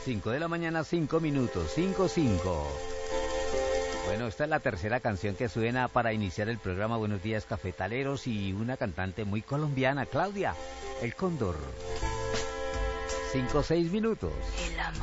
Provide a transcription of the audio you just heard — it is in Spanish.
5 de la mañana, 5 minutos, 5:05. Bueno, esta es la tercera canción que suena para iniciar el programa Buenos Días Cafetaleros y una cantante muy colombiana, Claudia, El Cóndor. 5, 6 minutos. El amor